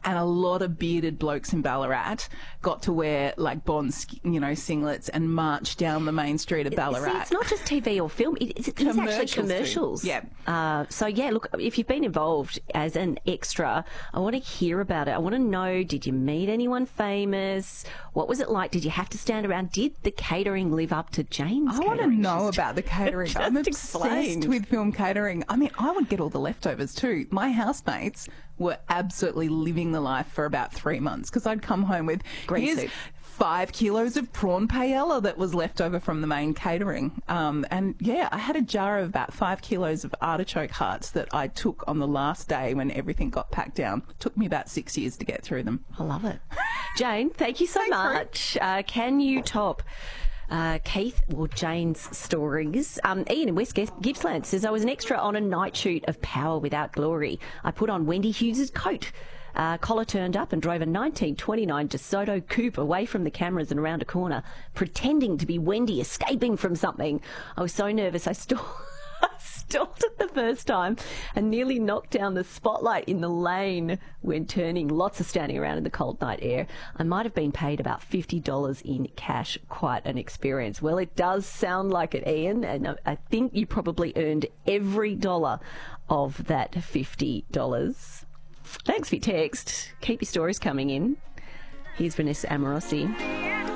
and a lot of bearded blokes in Ballarat got to wear like Bond, singlets and march down the main street of Ballarat. See, it's not just TV or film; it's actually commercials. Yeah. Look, if you've been involved as an extra, I want to hear about it. I want to know: did you meet anyone famous? What was it like? Did you have to stand around? Did the catering live up to Jane's? I want to know about the catering. I'm explain. obsessed with film catering. I mean, I would get all the leftovers too. My housemates were absolutely living the life for about 3 months because I'd come home with Green soup. 5 kilos of prawn paella that was left over from the main catering. I had a jar of about 5 kilos of artichoke hearts that I took on the last day when everything got packed down. Took me about 6 years to get through them. I love it. Jane, thank you so much. Can you top Keith or Jane's stories? Ian in West Gippsland says, I was an extra on a night shoot of Power Without Glory. I put on Wendy Hughes' coat. Collar turned up and drove a 1929 DeSoto coupe away from the cameras and around a corner, pretending to be Wendy escaping from something. I was so nervous I stalled it the first time and nearly knocked down the spotlight in the lane when turning. Lots of standing around in the cold night air. I might have been paid about $50 in cash. Quite an experience. Well, it does sound like it, Ian, and I think you probably earned every dollar of that $50. Thanks for your text. Keep your stories coming in. Here's Vanessa Amorosi.